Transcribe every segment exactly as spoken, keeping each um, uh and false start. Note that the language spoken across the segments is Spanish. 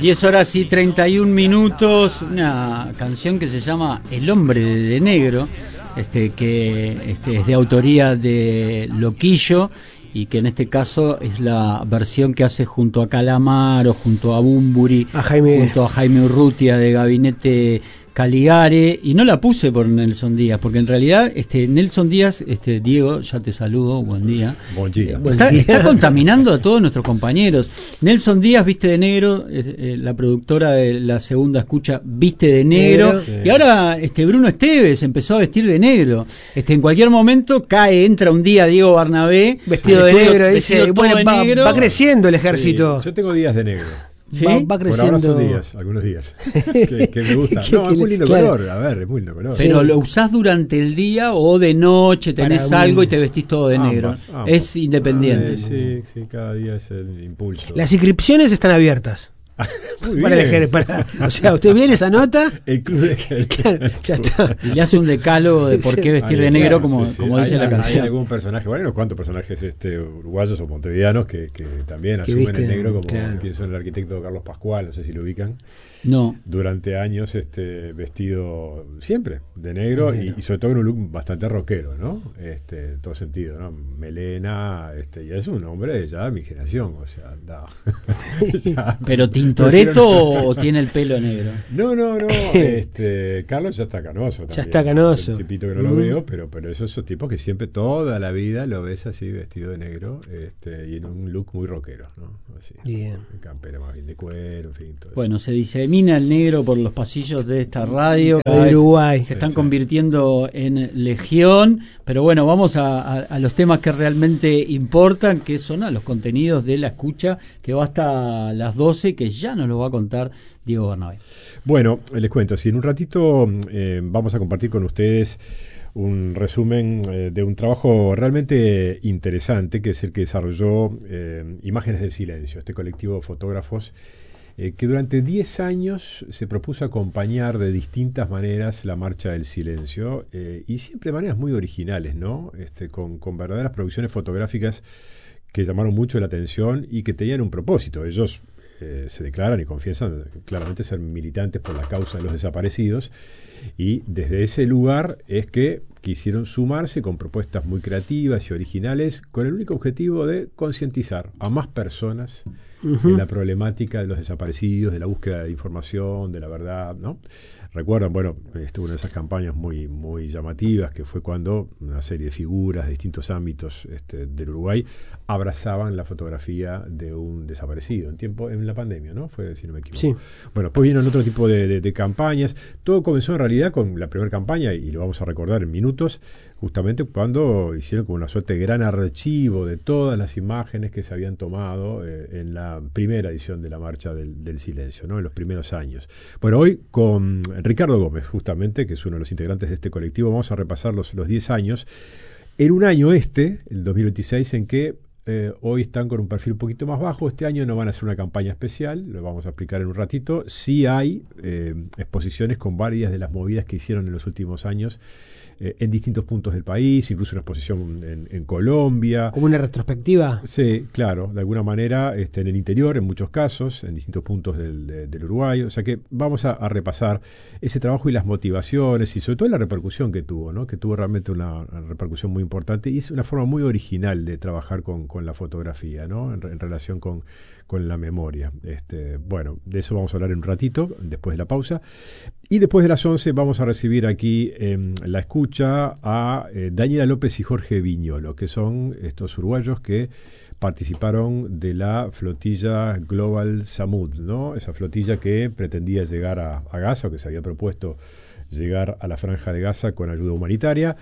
diez horas y treinta y un minutos, una canción que se llama El hombre de negro, este, que este, es de autoría de Loquillo y que en este caso es la versión que hace junto a Calamaro, junto a Bunbury, a Jaime. junto a Jaime Urrutia de Gabinete Caligare, y no la puse por Nelson Díaz, porque en realidad este Nelson Díaz, este Diego, ya te saludo, buen día. Buen día. Está, está contaminando a todos nuestros compañeros. Nelson Díaz viste de negro, eh, eh, la productora de La Segunda Escucha viste de negro, Sí. y ahora este Bruno Esteves empezó a vestir de negro. Este en cualquier momento cae, entra un día Diego Barnabé vestido de negro, dice, vestido todo bueno, de va, negro. va creciendo el ejército. Sí, yo tengo días de negro. ¿Sí? Va, va Por creciendo. ahora son días, algunos días. que, que me gusta. Que- No, que es muy le- lindo claro. color. A ver, es muy lindo color. Pero Sí. lo usás durante el día o de noche, tenés Para un- algo y te vestís todo de Ambas, negro. ambas. Es independiente. Ah, sí, sí, cada día es el impulso. Las inscripciones están abiertas. Muy Para bien. elegir, para, o sea, usted viene esa nota, El club de el- claro, ya está. Y le hace un decálogo de por qué vestir Ahí, de negro, claro, como, sí, sí. como Hay- dice la hay- canción. Hay algún personaje, bueno, unos cuantos personajes este, uruguayos o montevideanos que, que también Que asumen visten, el negro, como claro. pienso en el arquitecto Carlos Pascual, no sé si lo ubican, No. durante años este, vestido siempre de negro, De y, negro. y sobre todo con un look bastante rockero, ¿no? Este, en todo sentido, ¿no? Melena, este, y es un hombre ya de mi generación, o sea, anda. Ya. ¿Pero Tintoretto o tiene el pelo negro? No, no, no. Este, Carlos ya está canoso. También. Ya está canoso. Un tipito que no lo Mm. veo, pero, pero esos esos tipos que siempre toda la vida lo ves así vestido de negro, este, y en un look muy rockero, ¿no? Así. Bien. En campera más bien de cuero, en fin. Todo eso. Bueno, se disemina el negro por los pasillos de esta radio. De Cada vez Uruguay. se están Sí, sí. convirtiendo en legión. Pero bueno, vamos a, a- a los temas que realmente importan, que son a los contenidos de la escucha, que va hasta las doce, que ya nos lo va a contar Diego Bernabé. Bueno, les cuento, si en un ratito eh, vamos a compartir con ustedes un resumen eh, de un trabajo realmente interesante, que es el que desarrolló eh, Imágenes del Silencio, este colectivo de fotógrafos eh, que durante diez años se propuso acompañar de distintas maneras la Marcha del Silencio, eh, y siempre de maneras muy originales, ¿no? Este, con, con verdaderas producciones fotográficas que llamaron mucho la atención y que tenían un propósito. Ellos eh, se declaran y confiesan claramente ser militantes por la causa de los desaparecidos, y desde ese lugar es que quisieron sumarse con propuestas muy creativas y originales, con el único objetivo de concientizar a más personas Ujú. en la problemática de los desaparecidos, de la búsqueda de información, de la verdad, ¿no? Recuerdan, bueno, estuvo en esas campañas muy, muy llamativas, que fue cuando una serie de figuras de distintos ámbitos este, del Uruguay abrazaban la fotografía de un desaparecido en tiempo, en la pandemia, ¿no? Fue, si no me equivoco. Sí. Bueno, después vienen otro tipo de, de, de campañas. Todo comenzó en realidad con la primera campaña, y lo vamos a recordar en minutos, justamente cuando hicieron como una suerte de gran archivo de todas las imágenes que se habían tomado eh, en la primera edición de la Marcha del, del Silencio, ¿no? En los primeros años. Bueno, hoy con Ricardo Gómez, justamente, que es uno de los integrantes de este colectivo, vamos a repasar los, los diez años. En un año este, el dos mil veintiséis, en que eh, hoy están con un perfil un poquito más bajo. Este año no van a hacer una campaña especial, lo vamos a explicar en un ratito. Sí hay eh, exposiciones con varias de las movidas que hicieron en los últimos años eh, en distintos puntos del país, incluso una exposición en, en Colombia. Como una retrospectiva. Sí, claro, de alguna manera este, en el interior, en muchos casos, en distintos puntos del, de, del Uruguay. O sea que vamos a, a repasar ese trabajo y las motivaciones, y sobre todo la repercusión que tuvo, ¿no? Que tuvo realmente una, una repercusión muy importante, y es una forma muy original de trabajar con, con la fotografía, ¿no? En, en relación con, con la memoria. Este, bueno, de eso vamos a hablar en un ratito, después de la pausa. Y después de las once vamos a recibir aquí en la escucha a eh, Daniela López y Jorge Viñolo, que son estos uruguayos que participaron de la flotilla Global Samud, ¿no? Esa flotilla que pretendía llegar a, a Gaza, o que se había propuesto llegar a la Franja de Gaza con ayuda humanitaria.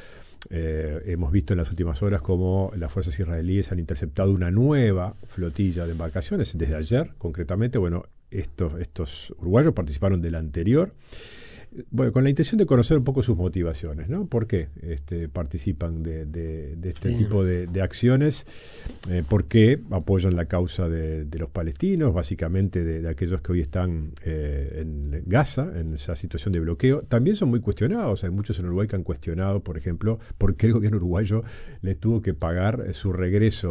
Eh, hemos visto en las últimas horas cómo las fuerzas israelíes han interceptado una nueva flotilla de embarcaciones, desde ayer concretamente. Bueno, estos, estos uruguayos participaron de la anterior, bueno, con la intención de conocer un poco sus motivaciones, ¿no? ¿Por qué este, participan de, de, de este Bien. tipo de, de acciones? Eh, ¿Por qué apoyan la causa de, de los palestinos, básicamente de, de aquellos que hoy están eh, en Gaza, en esa situación de bloqueo? También son muy cuestionados. Hay muchos en Uruguay que han cuestionado, por ejemplo, por qué el gobierno uruguayo les tuvo que pagar eh, su regreso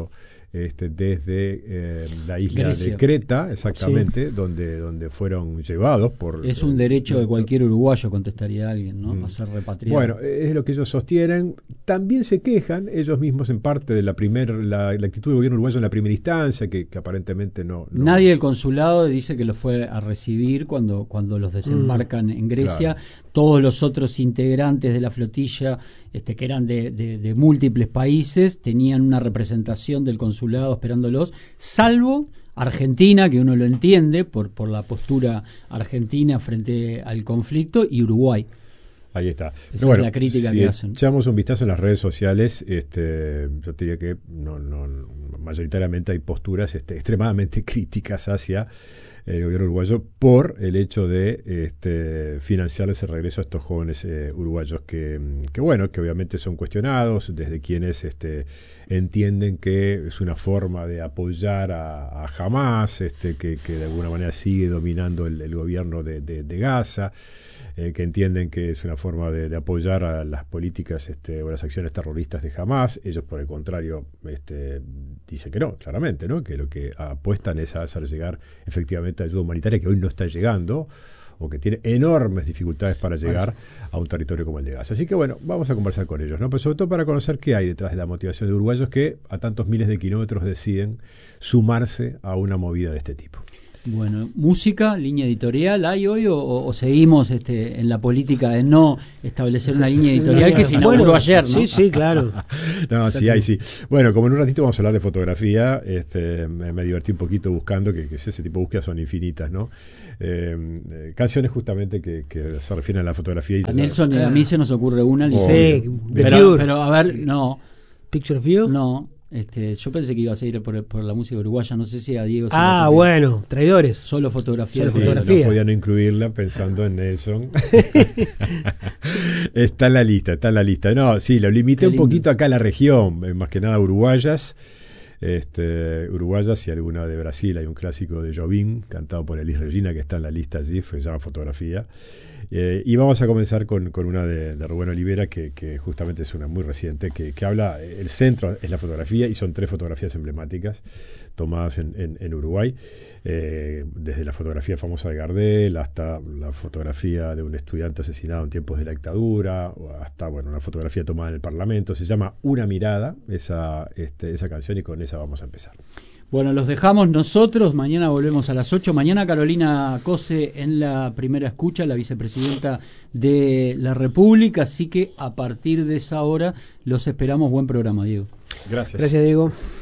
este, desde eh, la isla Grecia. de Creta, exactamente, sí. donde, donde fueron llevados por... Es un eh, derecho eh, de cualquier uruguayo, contestaría alguien, ¿no? Mm. A ser repatriado. Bueno, es lo que ellos sostienen. También se quejan ellos mismos en parte de la primer, la, la actitud del gobierno uruguayo en la primera instancia, que, que aparentemente no, no... Nadie del consulado dice que los fue a recibir cuando, cuando los desembarcan mm. en Grecia. Claro. Todos los otros integrantes de la flotilla, este, que eran de, de, de múltiples países, tenían una representación del consulado esperándolos, salvo Argentina, que uno lo entiende por, por la postura argentina frente al conflicto, y Uruguay. Ahí está. Esa bueno, es la crítica si que hacen. Echamos un vistazo en las redes sociales, este, yo te diría que no, no, mayoritariamente hay posturas este, extremadamente críticas hacia el gobierno uruguayo por el hecho de este, financiar ese regreso a estos jóvenes eh, uruguayos que, que, bueno, que obviamente son cuestionados desde quienes este, entienden que es una forma de apoyar a, a Hamás, este, que, que de alguna manera sigue dominando el, el gobierno de, de, de Gaza, eh, que entienden que es una forma de, de apoyar a las políticas este, o las acciones terroristas de Hamás. Ellos, por el contrario, este, dicen que no, claramente, ¿no? Que lo que apuestan es a hacer llegar efectivamente ayuda humanitaria que hoy no está llegando o que tiene enormes dificultades para llegar a un territorio como el de Gaza. Así que bueno, vamos a conversar con ellos, ¿no? Pero sobre todo para conocer qué hay detrás de la motivación de uruguayos que a tantos miles de kilómetros deciden sumarse a una movida de este tipo. Bueno, música, línea editorial, ¿hay hoy o, o seguimos este, en la política de no establecer una línea editorial que se inauguró bueno, ayer, ¿no? Sí, sí, claro. No, sí, hay, sí. Bueno, como en un ratito vamos a hablar de fotografía, este, me, me divertí un poquito buscando, que, que ese tipo de búsquedas son infinitas, ¿no? Eh, eh, canciones justamente que, que se refieren a la fotografía. Y a Nelson, ah. a mí se nos ocurre una. Oh, sí, pero, pero a ver, no. ¿Picture of You? No. Este, yo pensé que iba a seguir por, por la música uruguaya, no sé si a Diego se Ah, bueno, traidores. Solo fotografía. Solo sí, fotografía. No podía no incluirla pensando en Nelson. Está en la lista, está en la lista. No, sí, lo limité un poquito acá a la región, más que nada uruguayas. Este, uruguayas y alguna de Brasil. Hay un clásico de Jobim, cantado por Elis Regina, que está en la lista allí, se llama Fotografía. Eh, y vamos a comenzar con, con una de, de Rubén Olivera, que, que justamente es una muy reciente, que, que habla, el centro es la fotografía, y son tres fotografías emblemáticas tomadas en, en, en Uruguay, eh, desde la fotografía famosa de Gardel hasta la fotografía de un estudiante asesinado en tiempos de la dictadura, hasta bueno, una fotografía tomada en el Parlamento. Se llama Una mirada, esa, este, esa canción, y con esa vamos a empezar. Bueno, los dejamos nosotros, mañana volvemos a las ocho. Mañana Carolina Cose en la primera escucha, la vicepresidenta de la República, así que a partir de esa hora los esperamos. Buen programa, Diego. Gracias. Gracias, Diego.